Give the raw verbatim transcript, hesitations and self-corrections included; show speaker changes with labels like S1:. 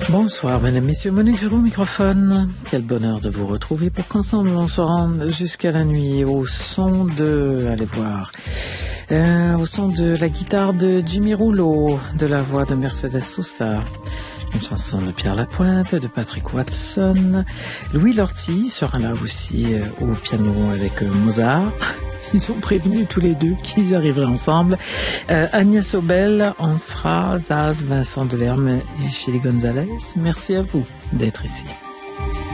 S1: Bonsoir, mesdames, messieurs, Monique Giroux au microphone. Quel bonheur de vous retrouver pour qu'ensemble on se rende jusqu'à la nuit au son de, allez voir, euh, au son de la guitare de Jimmy Rouleau, de la voix de Mercedes Sosa, une chanson de Pierre Lapointe, de Patrick Watson. Louis Lortie sera là aussi euh, au piano avec euh, Mozart. Ils ont prévenu tous les deux qu'ils arriveraient ensemble. Euh, Agnès Obel en sera, Zaz, Vincent Delerme et Chili Gonzalez. Merci à vous d'être ici.